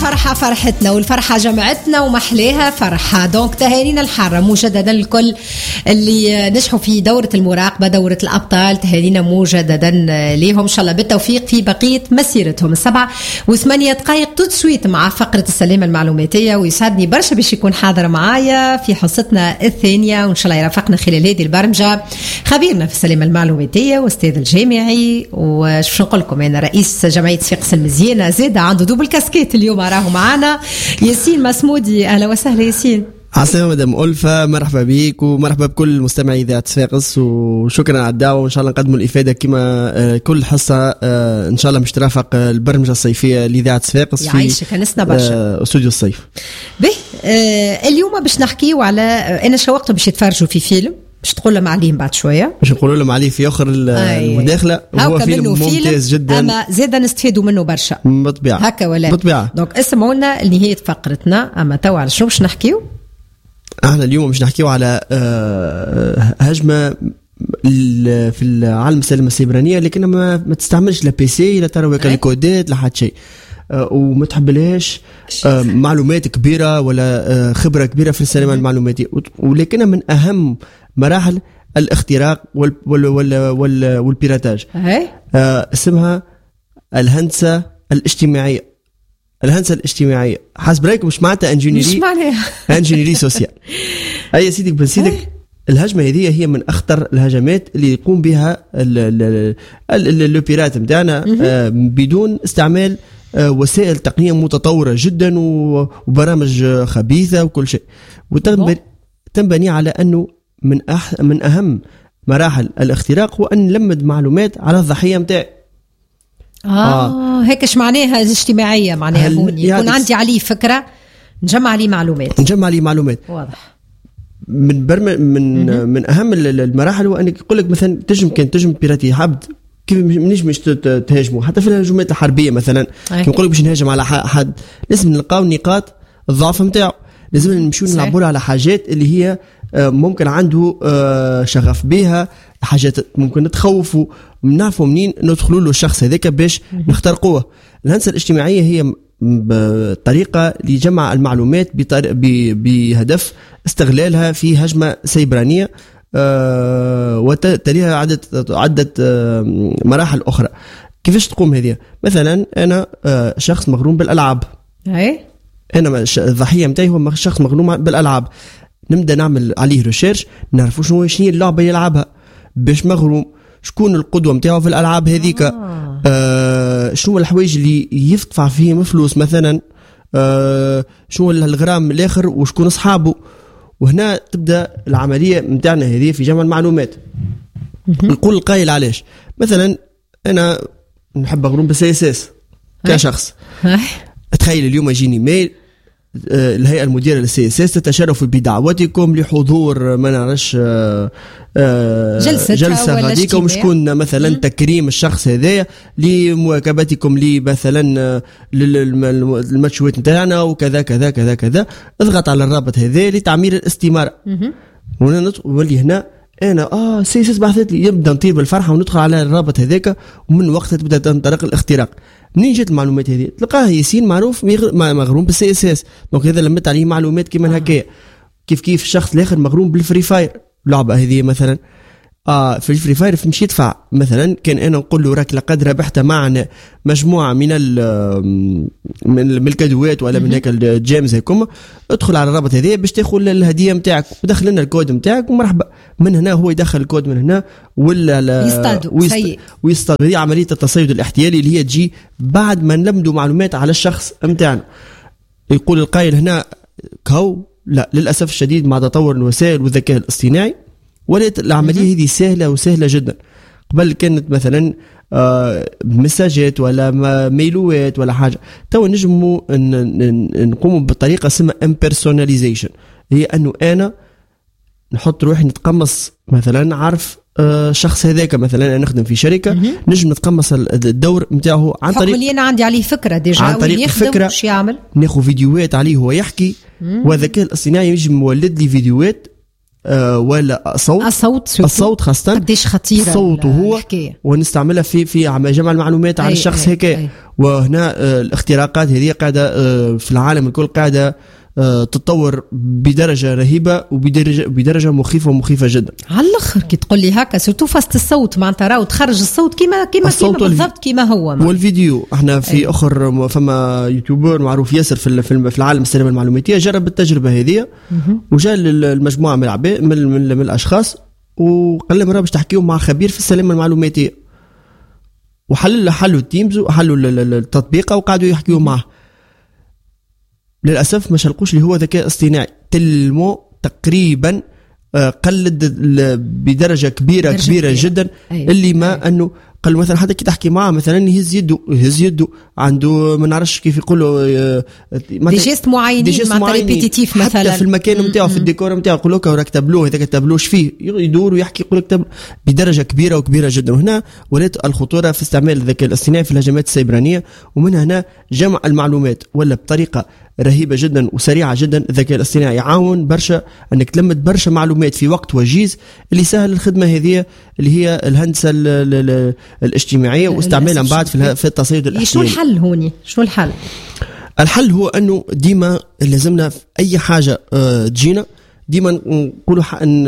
فرحة فرحتنا والفرحة جمعتنا ومحليها فرحة. دونك تهانينا الحارة مجددا الكل اللي نجحوا في دورة المراقبة، دورة الأبطال، تهانينا مجددا ليهم إن شاء الله بالتوفيق في بقية مسيرتهم. 7:08 تسويت مع فقرة السلامة المعلوماتية، ويسعدني برشا باش يكون حاضر معايا في حصتنا الثانية، وإن شاء الله يرافقنا خلال هذه البرمجة خبيرنا في السلامة المعلوماتية واستاذ الجامعي، وش نقول لكم أنا رئيس جمعية صفاقس المزيانة، زاد عنده دوبل كاسكيت اليوم راهو معانا ياسين مسمودي. أهلا وسهلا ياسين. عسلامة مدام ألفة، مرحبا بيك ومرحبا بكل مستمعي إذاعة صفاقس، وشكرا على الدعوة، وإن شاء الله نقدموا الإفادة كما كل حصة إن شاء الله مش ترافق البرمجة الصيفية لإذاعة صفاقس في كنسنا برشا استوديو الصيف. به اليوم باش نحكيو على أنا شوقت باش يتفرجوا في فيلم باش تقول لهم عليه بعد شويه، باش نقولوا لهم عليه في اخر المداخله. هو فيلم ممتاز جدا، اما زيدا نستفيدوا منه برشا بالطبيعه هكا ولا بالطبيعه. دونك اسمعوا لنا لنهايه فقرتنا. اما توا على شنو باش نحكيو؟ احنا اليوم باش نحكيو على هجمه في العالم السلامه السيبرانيه، لكن ما تستعملش لا بي سي لا تروي الكودات لا حتى شيء، وما تحبلهاش معلومات كبيرة ولا خبرة كبيرة في السلامة المعلوماتية، ولكنها من أهم مراحل الاختراق والبيراتاج. اسمها الهندسة الاجتماعية. الهندسة الاجتماعية حسب رأيكم مش معناتها انجينيري سوسيال. أي سيدك بسيدك الهجمة هذه هي من أخطر الهجمات اللي يقوم بها البيرات متاعنا بدون استعمال وسائل تقنية متطورة جدا وبرامج خبيثة وكل شيء، وتنبني على أنه من أهم مراحل الاختراق هو أن نلمد معلومات على الضحية متاعي. هيك معناها الاجتماعية، معناها يكون عندي عليه فكرة نجمع عليه معلومات واضح. من أهم المراحل هو أنك يقول لك مثلا تجم بيراتي حبد كيف مش تهاجموا حتى في الهجمات الحربيه مثلا. كي نقول لك باش نهاجم على حد لازم نلقاو نقاط الضعف نتاعو، لازم نمشيو نلعبوا على حاجات اللي هي ممكن عنده شغف بها، حاجات ممكن نتخوفوا، نعرفوا منين ندخلوا له الشخص هذاك باش نخترقوه. الهندسه الاجتماعيه هي طريقه لجمع المعلومات بهدف استغلالها في هجمه سيبرانيه، وتليها عدة مراحل أخرى. كيفاش تقوم هذه؟ مثلا أنا شخص مغروم بالألعاب، أنا الضحية متاعي هو شخص مغروم بالألعاب، نبدأ نعمل عليه ريسيرش، نعرفوا شنو هي اللعبة يلعبها، باش مغروم، شكون القدوة متاعه في الألعاب هذيك، شنو الحوايج اللي يدفع فيهم فلوس مثلا، شنو الغرام الآخر وشكون أصحابه. وهنا تبدأ العملية متاعنا هذه في جمع المعلومات. نقول القائل علاش مثلا أنا نحب أغروم بالسياساس كشخص، أتخيل اليوم يجيني ميل الهيئة المديرة للسياساس تتشرف بدعوتكم لحضور ما نعرفش جلسة غاديكا ومشكون مثلا تكريم الشخص هذايا لمواكبتكم مثلا للمشروعات نتاعنا وكذا كذا كذا كذا. اضغط على الرابط هذا لتعمير الاستمارة، ونولي هنا انا سياساس بعثت لي، يبدا نطير بالفرحه وندخل على الرابط هذاك، ومن وقتها تبدا تنطلق الاختراق. منين جات المعلومات هذه؟ تلقاها ياسين معروف مغروم بالسياساس، دونك هذا لمت عليه معلومات كيما هكايا. كيف الشخص الاخر مغروم بالفري فاير، اللعبه هذه مثلا في الفري فاير مش يدفع مثلا. كان انا نقول له راك لقد ربحت معنا مجموعه من الكادوات ولا من هيك الجيمز هيكم، ادخل على الرابط هذا باش تاخذ الهديه نتاعك، ودخل لنا الكود نتاعك ومرحبا. من هنا هو يدخل الكود من هنا ولا ويصطاد. هذه عمليه التصيد الاحتيالي اللي هي تجي بعد ما نلمدوا معلومات على الشخص نتاعنا. يقول القائل هنا كهو لا، للاسف الشديد مع تطور الوسائل والذكاء الاصطناعي ولات العملية هذه سهلة جدا. قبل كانت مثلا مساجات ولا ميلوات ولا حاجة، تو نجموا نقوموا بطريقة اسمها impersonalization، هي أنه أنا نحط روحي نتقمص مثلا عارف شخص هذاك. مثلا أنا نخدم في شركة نجم نتقمص الدور متاعه عن طريق اللي أنا عندي عليه فكرة ديجا، عن طريق الفكرة شو يعمل، ناخذ فيديوهات عليه هو يحكي، والذكاء الاصطناعي يجي مولد لي فيديوهات ولا الصوت خاصة قديش خطيرة الصوت هو ونستعملها في جمع المعلومات عن الشخص هيك. وهنا الاختراقات هذه قاعدة في العالم الكل قاعدة تتطور بدرجة رهيبة وبدرجة مخيفة جدا على الآخر. كي تقول لي هكا سورتو فاست الصوت معناتها راهو تخرج الصوت كيما بالضبط كيما هو والفيديو. احنا في اخر فما يوتيوبر معروف ياسر في العالم السينما المعلوماتية جرب التجربة هذه وجاء المجموعة من الاشخاص وقال لهم راه باش تحكيوا مع خبير في السلامة المعلوماتية وحلوا التيمز وحلوا التطبيق وقعدوا يحكيوا معه. للأسف ما شلقوش اللي هو ذكاء اصطناعي تلمو تقريبا قلد بدرجة كبيرة جدا اللي ما أنه قال مثلا حتى كي تحكي معه مثلا يهز يده عنده ما نعرفش كيف يقولوا دي جيست معينين معناتها ريبيتيتيف مثلا حتى في المكان نتاعو في الديكور نتاعو يقول لك راك تابلوه هذاك التابلوش فيه يدور ويحكي يقول لك بدرجة كبيرة جدا. وهنا ولات الخطورة في استعمال الذكاء الاصطناعي في الهجمات السيبرانية. ومن هنا جمع المعلومات ولا بطريقة رهيبة جدا وسريعة جدا. الذكاء الاصطناعي يعاون برشا انك تلمد برشا معلومات في وقت وجيز اللي سهل الخدمة هذه اللي هي الهندسة الاجتماعية واستعمالها بعد في التصيد الاحتيالي. شو الحل هوني؟ شو الحل؟ الحل هو انه ديما لازمنا في اي حاجة تجينا ديما نقولوا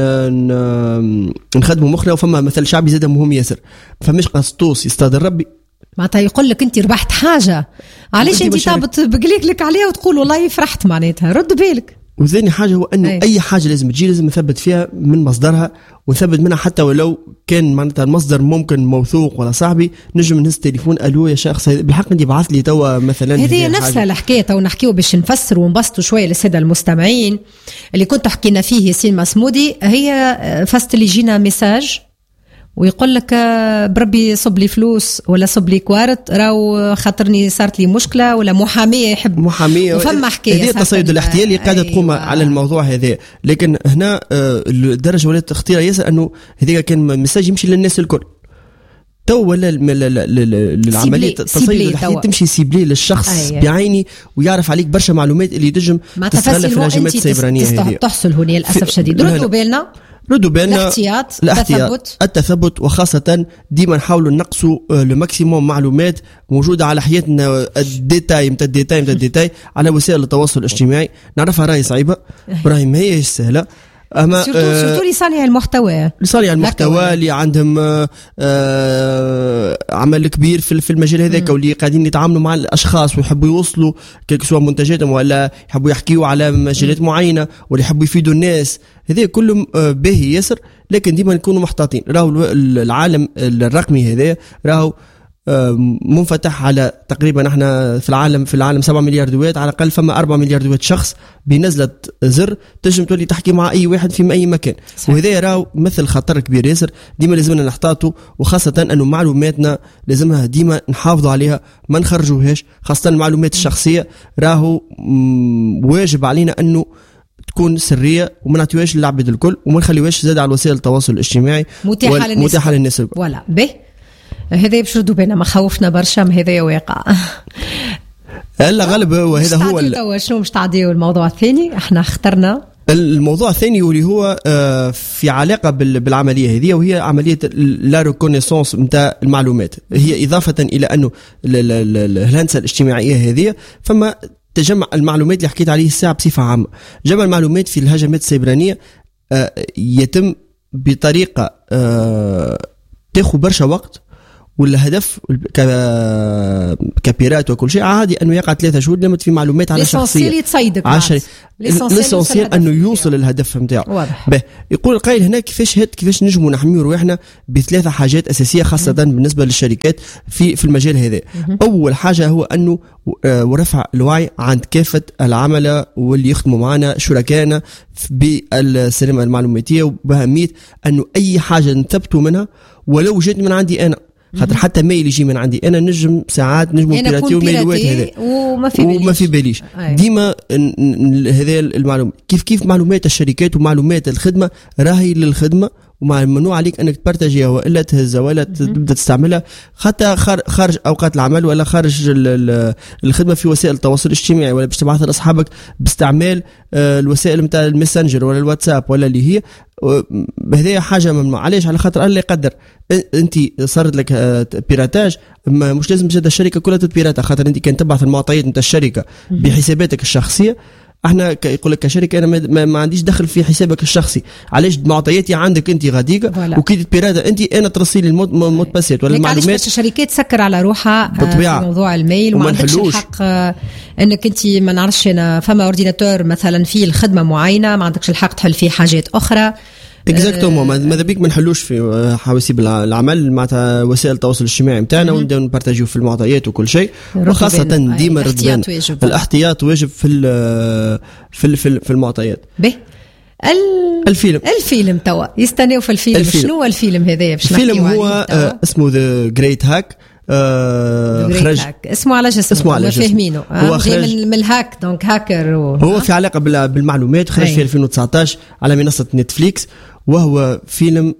نخدموا مخنا. وفما مثل شعبي زاد مهم ياسر فمش قسطوس يصطاد الربي معناتها يقول لك انت ربحت حاجة علاش انت تابط بقليك عليها وتقول والله فرحت معناتها رد بالك. وثاني حاجة هو أنه أي حاجة لازم تجي لازم نثبت فيها من مصدرها ونثبت منها حتى ولو كان معناتها المصدر ممكن موثوق ولا صاحبي. نجم نهز تليفون ألو يا شخص بالحق انت بعث لي توا مثلا هذه نفسها الحكاية تو نحكيو باش نفسر ونبسطوا شوية للسادة المستمعين اللي كنت حكينا فيه ياسين مسمودي. هي فاست اللي يجينا ميساج ويقول لك بربي صب لي فلوس ولا صب لي كوارت راو خاطرني صارت لي مشكله ولا محاميه يحب محاميه وفما حكايه هذه التصيد الاحتيالي قاعده تقوم على الموضوع هذا. لكن هنا الدرجه ولات خطيره ياسر انه هذيك كان مساج يمشي للناس الكل تو ولا العمليه التصيد الاحتيالي تمشي سيبلي للشخص بعيني ويعرف عليك برشا معلومات اللي تنجم تستغلها في الهجمات السيبرانيه هذه تحصل هنا للاسف شديد. ردوا بالنا الاحتياط التثبت وخاصة ديما نحاولوا نقصوا لماكسيموم معلومات موجودة على حياتنا الديتاي على وسائل التواصل الاجتماعي. نعرفها راهي صعيبة راهي ما هيش سهلة اما سورتو لصانع المحتوى اللي عندهم عمل كبير في المجال هذاك واللي قاعدين يتعاملوا مع الاشخاص ويحبوا يوصلوا سواء منتجاتهم ولا يحبوا يحكيوا على مجالات معينة ولا يحبوا يفيدوا الناس. هذا كله باهي ياسر لكن ديما نكونوا محتاطين. راهو العالم الرقمي هذا راهو منفتح على تقريبا احنا في العالم 7 مليار دوات على الاقل فما 4 مليار دوات شخص بنزلة زر تنجم تولي تحكي مع اي واحد في اي مكان. وهذا راهو مثل خطر كبير ياسر ديما لازمنا نحتاطوا وخاصة انه معلوماتنا لازمها ديما نحافظوا عليها ما نخرجوهاش خاصة المعلومات الشخصية راهو واجب علينا انه تكون سرية وما نعطيوهاش للعباد الكل وما نخليوهاش زاد على وسائل التواصل الاجتماعي متاحة للناس الكل. ولا به هذا بشردوا بينا ما خوفنا برشا هذا واقع هلا غالب وهذا هو شنو مش تعديوا الموضوع الثاني احنا اخترنا الموضوع الثاني واللي هو في علاقة بالعملية هذه وهي عملية لا ريكونيسونس نتاع المعلومات. هي إضافة إلى أنه الهندسة الاجتماعية هذه فما تجمع المعلومات اللي حكيت عليه الساعة بصفة عامة. جمع المعلومات في الهجمات السيبرانية يتم بطريقة تاخذ برشا وقت والهدف كبيرات وكل شيء عادي انه يقع 3 شهور لما في معلومات على شخصيه ليسونسيال انه يوصل الهدف نتاعو. يقول القائل هنا كيفاش نجموا نحميو روحنا ب3 حاجات اساسيه خاصه بالنسبه للشركات في المجال هذا. اول حاجه هو انه ورفع الوعي عند كافه العملاء واللي يخدموا معنا شركائنا بالسينما المعلوماتيه وبأهميه انه اي حاجه نثبتوا منها ولو جات من عندي انا خاطر حتى ميل يجي من عندي انا نجم ساعات نجم بيراتيو ميلوات هذا وما في باليش ديما هذا المعلومات كيف معلومات الشركات ومعلومات الخدمه راهي للخدمه وممنوع عليك انك تبارتاجيها ولا تهزها ولا تبدا تستعملها حتى خارج اوقات العمل ولا خارج الخدمه في وسائل التواصل الاجتماعي، ولا باش تبعث لاصحابك باستعمال الوسائل نتاع الماسنجر ولا الواتساب ولا اللي هي. هذه حاجه ممنوع. علاش؟ على خاطر الله يقدر انت صارت لك بيراتاج، مش لازم تشد الشركه كلها تبيراتا، خاطر انت كان تبعث المعطيات نتاع الشركه بحساباتك الشخصيه. احنا يقول لك كشركه انا ما عنديش دخل في حسابك الشخصي، علاش معطياتي عندك انت غاديك وكي تبيراتا انت انا ترسلي المود باسيت ولا المعلومات. علاش الشركات تسكر على روحها في موضوع الميل وما عندكش الحق انك انت ما نعرفش انا فما اورديناتور مثلا فيه الخدمه معينه ما عندكش الحق تحل فيه حاجات اخرى. اكزاكتومون. ماذا بيك ما نحلوش في حواسيب العمل مع وسائل التواصل الاجتماعي نتاعنا ونبداو نبارتاجيو في المعطيات وكل شيء، وخاصه ديما الاحتياط واجب في المعطيات. به الفيلم توا يستناو في الفيلم. شنو هو الفيلم هذايا باش نحكيو عليه؟ الفيلم هو اسمه ذا جريت هاك. خرج اسمه على جسمه هو فاهمينه هو جاي من الهاك دونك هاكر هو في علاقه بالمعلومات. خرج في 2019 على منصه نتفليكس، وهو فيلم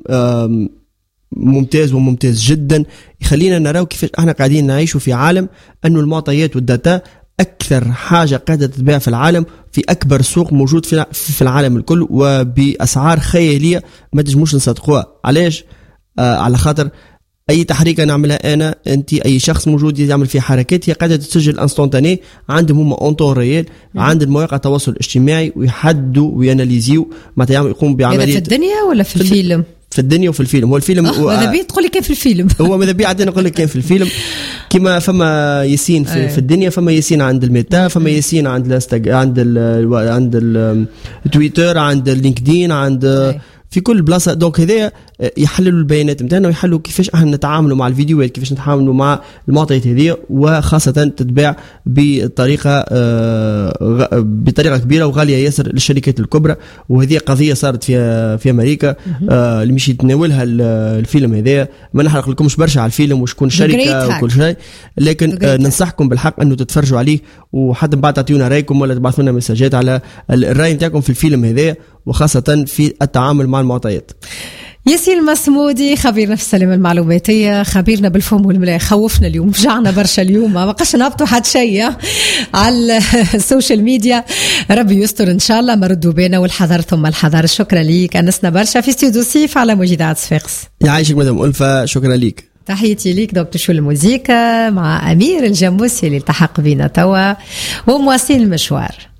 ممتاز جدا، يخلينا نراو كيف احنا قاعدين نعيشوا في عالم انه المعطيات والداتا اكثر حاجه قاعده تتباع في العالم، في اكبر سوق موجود في العالم الكل، وباسعار خياليه ما تنجموش نصدقوها. علاش؟ على خاطر اي تحريكه نعملها انا انت اي شخص موجود يعمل فيه حركات هي قاعده تسجل انستونتاني عندهم هم اونطون ريال عند المواقع التواصل الاجتماعي، ويحدوا وياناليزيو معناتها يقوم بعمليه. في الدنيا ولا في الفيلم؟ في الدنيا وفي الفيلم. هو الفيلم ماذا بي تقول لي كان في الفيلم هو ماذا بي عندنا نقول لك كان في الفيلم. كما فما ياسين في الدنيا، فما ياسين عند الميتا، فما ياسين عند عند التويتر، عند اللينكدين، عند في كل بلاصه. دونك هذايا يحللوا البيانات نتاعنا ويحلوا كيفاش احنا نتعاملوا مع الفيديوهات، كيفاش نتعاملوا مع المعطيات هذه، وخاصه تتباع بطريقه كبيره وغاليه ياسر للشركات الكبرى. وهذه قضيه صارت في امريكا اللي مش يتناولها الفيلم هذايا. ما نحرق لكمش برشا على الفيلم وشكون الشركه وكل شيء، لكن ننصحكم بالحق انه تتفرجوا عليه، وحتى بعد تعطيونا رايكم ولا تبعثوا لنا مساجات على الراي نتاعكم في الفيلم هذايا، وخاصه في التعامل مع المعطيات. ياسين المسمودي خبيرنا في السلامة المعلوماتية، خبيرنا بالفم والملاء. خوفنا اليوم، فجعنا برشا اليوم، ما بقاش نهبطوا حد شيء على السوشيال ميديا. ربي يستر إن شاء الله، مردوا بينا والحذر ثم الحذر. شكرا ليك، أنسنا برشا في استوديو سيف على موجودات صفاقس. يعيشك مدام ألفة، شكرا ليك. تحياتي ليك دكتور شو الموسيقى مع أمير الجاموسي اللي التحق بينا توا ومواصلين المشوار.